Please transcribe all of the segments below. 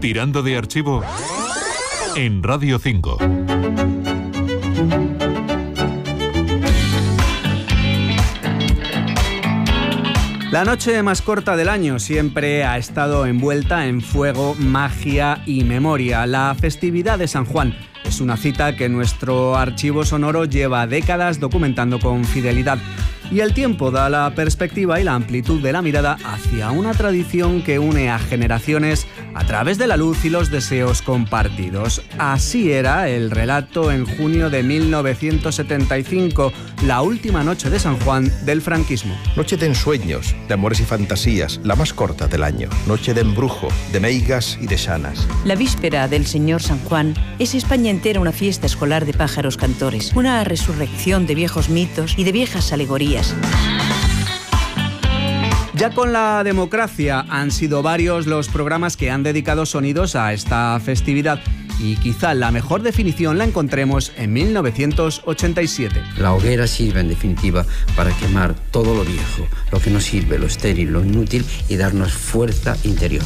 Tirando de archivo en Radio 5. La noche más corta del año siempre ha estado envuelta en fuego, magia y memoria. La festividad de San Juan es una cita que nuestro archivo sonoro lleva décadas documentando con fidelidad. Y el tiempo da la perspectiva y la amplitud de la mirada hacia una tradición que une a generaciones a través de la luz y los deseos compartidos. Así era el relato en junio de 1975, la última noche de San Juan del franquismo. Noche de ensueños, de amores y fantasías, la más corta del año. Noche de embrujo, de meigas y de sanas. La víspera del Señor San Juan es España entera una fiesta escolar de pájaros cantores, una resurrección de viejos mitos y de viejas alegorías. Ya con la democracia han sido varios los programas que han dedicado sonidos a esta festividad y quizá la mejor definición la encontremos en 1987. La hoguera sirve en definitiva para quemar todo lo viejo, lo que no sirve, lo estéril, lo inútil y darnos fuerza interior.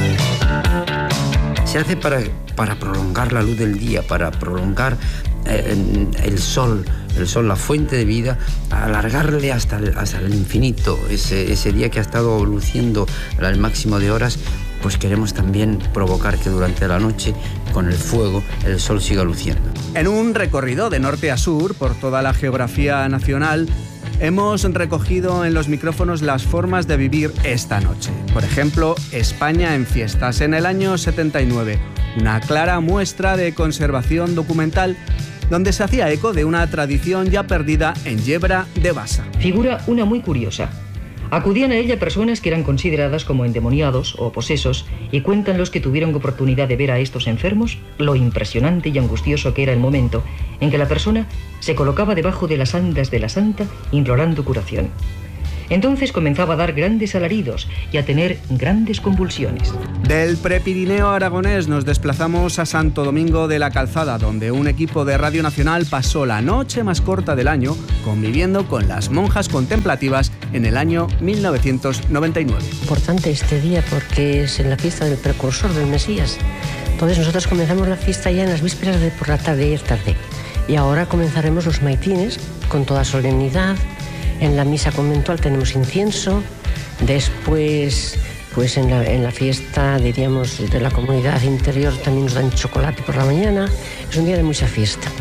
Se hace para prolongar la luz del día, para prolongar el sol, la fuente de vida, alargarle hasta el infinito. Ese día que ha estado luciendo al máximo de horas, pues queremos también provocar que durante la noche, con el fuego, el sol siga luciendo. En un recorrido de norte a sur por toda la geografía nacional, hemos recogido en los micrófonos las formas de vivir esta noche. Por ejemplo, España en fiestas en el año 79, una clara muestra de conservación documental donde se hacía eco de una tradición ya perdida en Yebra de Basa. Figura una muy curiosa. Acudían a ella personas que eran consideradas como endemoniados o posesos y cuentan los que tuvieron oportunidad de ver a estos enfermos lo impresionante y angustioso que era el momento en que la persona se colocaba debajo de las andas de la santa implorando curación. Entonces comenzaba a dar grandes alaridos y a tener grandes convulsiones. Del Prepirineo aragonés nos desplazamos a Santo Domingo de la Calzada, donde un equipo de Radio Nacional pasó la noche más corta del año conviviendo con las monjas contemplativas en el año 1999. Importante este día porque es en la fiesta del precursor del Mesías. Entonces nosotros comenzamos la fiesta ya en las vísperas de por la tarde, ayer tarde. Y ahora comenzaremos los maitines con toda solemnidad. En la misa conventual tenemos incienso, después pues en la fiesta, diríamos, de la comunidad interior también nos dan chocolate por la mañana. Es un día de mucha fiesta.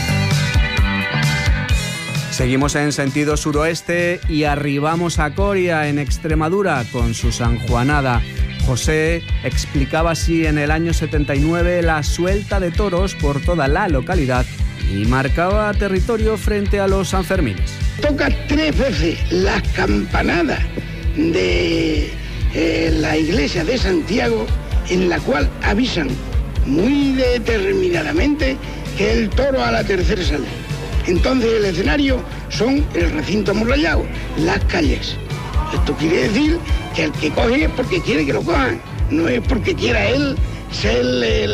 Seguimos en sentido suroeste y arribamos a Coria, en Extremadura, con su sanjuanada. José explicaba así en el año 79 la suelta de toros por toda la localidad y marcaba territorio frente a los Sanfermines. Toca 3 veces las campanadas de la iglesia de Santiago, en la cual avisan muy determinadamente que el toro a la tercera sale. Entonces el escenario son el recinto amurallado, las calles. Esto quiere decir que el que coge es porque quiere que lo cojan, no es porque quiera él ser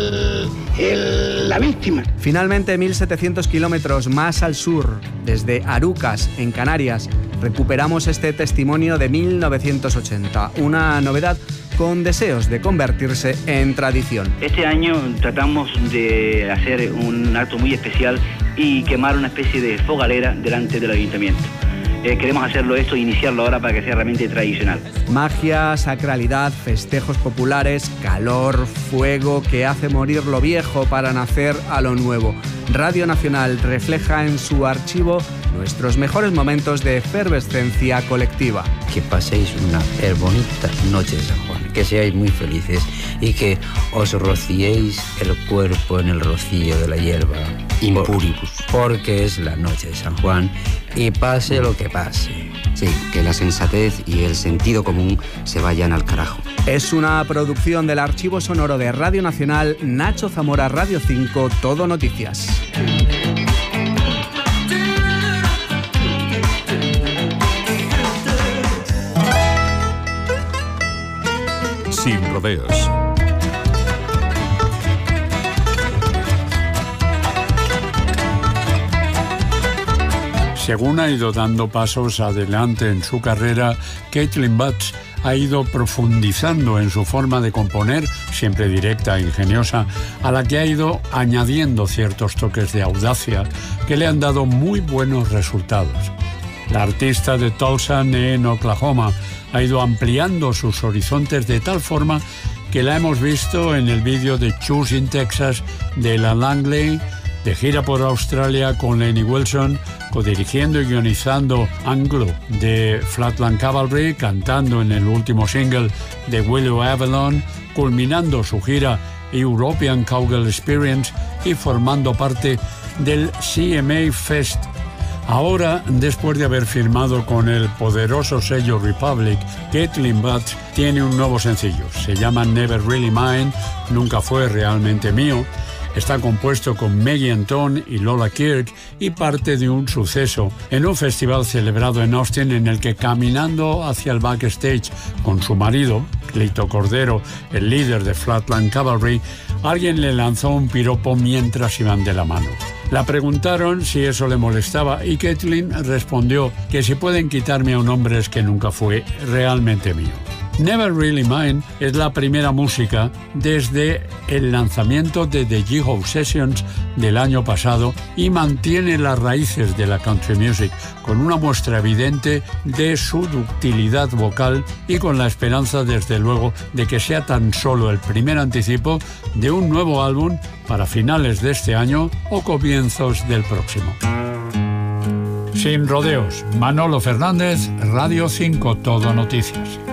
la víctima. Finalmente, 1.700 kilómetros más al sur, desde Arucas, en Canarias, recuperamos este testimonio de 1980, una novedad con deseos de convertirse en tradición. Este año tratamos de hacer un acto muy especial y quemar una especie de fogalera delante del ayuntamiento. Queremos hacerlo esto e iniciarlo ahora para que sea realmente tradicional. Magia, sacralidad, festejos populares, calor, fuego que hace morir lo viejo para nacer a lo nuevo. Radio Nacional refleja en su archivo nuestros mejores momentos de efervescencia colectiva. Que paséis una bonita noche de San Juan, que seáis muy felices y que os rociéis el cuerpo en el rocío de la hierba impuribus, porque es la noche de San Juan y pase lo que pase. Sí, que la sensatez y el sentido común se vayan al carajo. Es una producción del Archivo Sonoro de Radio Nacional, Nacho Zamora, Radio 5, Todo Noticias. Sin rodeos. Según ha ido dando pasos adelante en su carrera, Caitlin Batts ha ido profundizando en su forma de componer, siempre directa e ingeniosa, a la que ha ido añadiendo ciertos toques de audacia que le han dado muy buenos resultados. La artista de Tulsa, en Oklahoma, ha ido ampliando sus horizontes de tal forma que la hemos visto en el vídeo de Choosing Texas de La Langley, de gira por Australia con Lenny Wilson, codirigiendo y guionizando Anglo de Flatland Cavalry, cantando en el último single de Willow Avalon, culminando su gira European Cowgirl Experience y formando parte del CMA Fest. Ahora, después de haber firmado con el poderoso sello Republic, Caitlin Butts tiene un nuevo sencillo. Se llama Never Really Mine, Nunca Fue Realmente Mío. Está compuesto con Maggie Anton y Lola Kirk y parte de un suceso en un festival celebrado en Austin en el que, caminando hacia el backstage con su marido, Clito Cordero, el líder de Flatland Cavalry, alguien le lanzó un piropo mientras iban de la mano. La preguntaron si eso le molestaba y Caitlin respondió que si pueden quitarme a un hombre es que nunca fue realmente mío. Never Really Mine es la primera música desde el lanzamiento de The G-Ho Sessions del año pasado y mantiene las raíces de la country music con una muestra evidente de su ductilidad vocal y con la esperanza, desde luego, de que sea tan solo el primer anticipo de un nuevo álbum para finales de este año o comienzos del próximo. Sin rodeos, Manolo Fernández, Radio 5 Todo Noticias.